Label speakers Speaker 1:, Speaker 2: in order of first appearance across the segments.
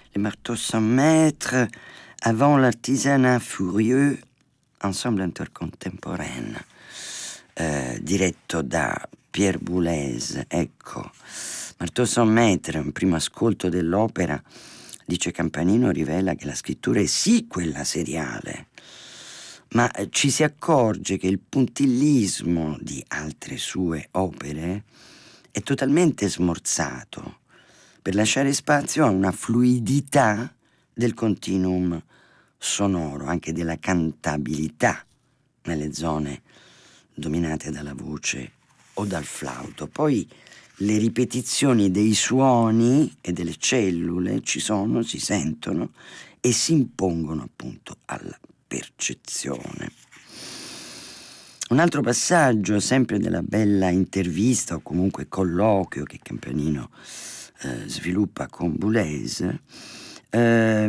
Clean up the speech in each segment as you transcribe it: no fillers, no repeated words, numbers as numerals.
Speaker 1: Les Marteaux sans maître, avant l'artisanat furieux, ensemble intercontemporain, diretto da Pierre Boulez. Ecco, Marteaux sans maître, un primo ascolto dell'opera, dice Campanino, rivela che la scrittura è sì quella seriale, ma ci si accorge che il puntillismo di altre sue opere è totalmente smorzato per lasciare spazio a una fluidità del continuum sonoro, anche della cantabilità nelle zone dominate dalla voce o dal flauto. Poi le ripetizioni dei suoni e delle cellule ci sono, si sentono e si impongono appunto alla percezione. Un altro passaggio, sempre della bella intervista o comunque colloquio che Campanino sviluppa con Boulez, è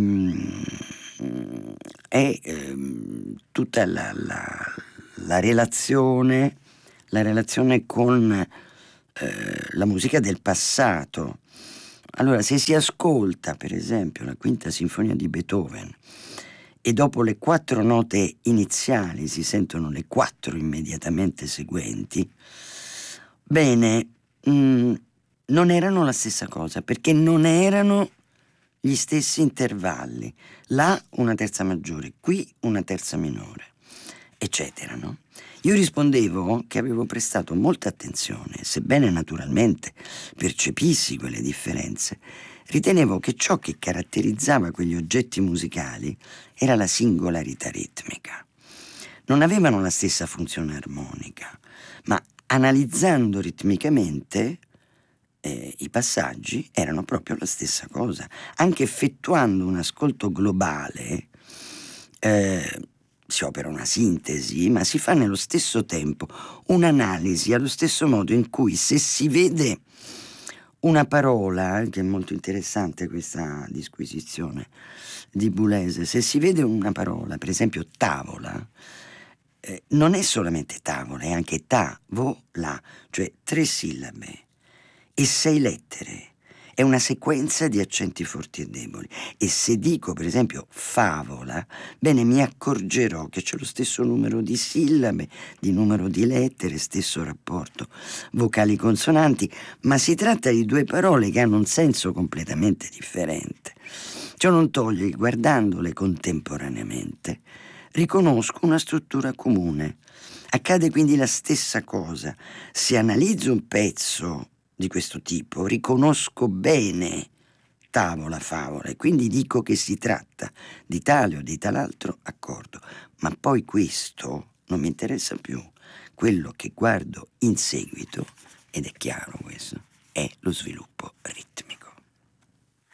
Speaker 1: tutta la relazione con la musica del passato. Allora, se si ascolta per esempio la Quinta Sinfonia di Beethoven e dopo le 4 note iniziali si sentono le 4 immediatamente seguenti, bene, non erano la stessa cosa, perché non erano gli stessi intervalli. Là una terza maggiore, qui una terza minore, eccetera, no? Io rispondevo che avevo prestato molta attenzione, sebbene naturalmente percepissi quelle differenze. Ritenevo che ciò che caratterizzava quegli oggetti musicali era la singolarità ritmica. Non avevano la stessa funzione armonica, ma analizzando ritmicamente i passaggi erano proprio la stessa cosa. Anche effettuando un ascolto globale si opera una sintesi, ma si fa nello stesso tempo un'analisi allo stesso modo in cui, se si vede una parola, che è molto interessante questa disquisizione di Boulez, se si vede una parola, per esempio tavola, non è solamente tavola, è anche ta-vo-la, cioè 3 sillabe e 6 lettere. È una sequenza di accenti forti e deboli. E se dico, per esempio, favola, bene, mi accorgerò che c'è lo stesso numero di sillabe, di numero di lettere, stesso rapporto vocali-consonanti, ma si tratta di 2 parole che hanno un senso completamente differente. Ciò non toglie che, guardandole contemporaneamente, riconosco una struttura comune. Accade quindi la stessa cosa. Se analizzo un pezzo di questo tipo, riconosco bene tavola, favola, e quindi dico che si tratta di tale o di tal'altro accordo. Ma poi questo non mi interessa più. Quello che guardo in seguito, ed è chiaro